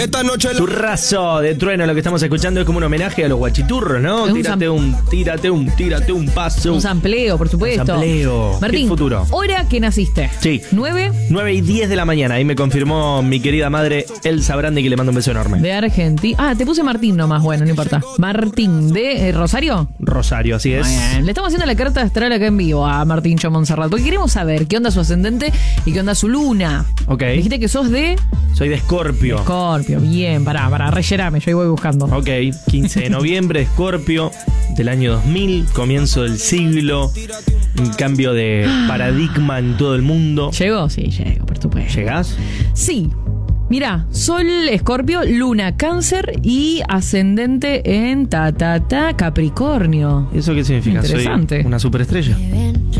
Esta noche Turrazo de Trueno, lo que estamos escuchando es como un homenaje a los guachiturros, ¿no? Es un Tírate un paso. Un sampleo, por supuesto. Un sampleo. Martín, Qué futuro. hora que naciste. Sí. 9:10 de la mañana. Ahí me confirmó mi querida madre Elsa Brandi, que le mando un beso enorme. De Argentina. Ah, te puse Martín nomás, bueno, no importa. Martín, de Rosario. Rosario, así es. Muy bien. Le estamos haciendo la carta astral acá en vivo a Martín Cho Monserrat, porque queremos saber qué onda su ascendente y qué onda su luna. Ok. Dijiste que sos de Soy de Escorpio. Escorpio. Bien, pará, rellename, yo ahí voy buscando. Ok, 15 de noviembre, Escorpio, del año 2000, comienzo del siglo, un cambio de paradigma en todo el mundo. ¿Llego? Sí, llego, por supuesto. ¿Llegás? Sí. Mirá, Sol, Escorpio, Luna, Cáncer y ascendente en Capricornio. ¿Eso qué significa? Interesante. ¿Soy una superestrella?